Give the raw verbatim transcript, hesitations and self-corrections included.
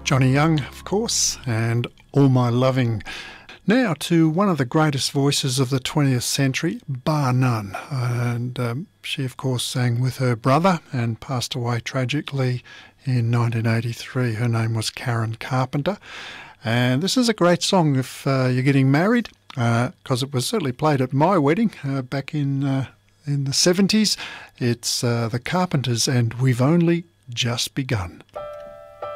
Johnny Young, of course, and All My Loving. Now to one of the greatest voices of the twentieth century, bar none. And um, she, of course, sang with her brother and passed away tragically in nineteen eighty-three. Her name was Karen Carpenter. And this is a great song if uh, you're getting married, because uh, it was certainly played at my wedding uh, back in, uh, in the seventies. It's uh, the Carpenters and We've Only Just Begun.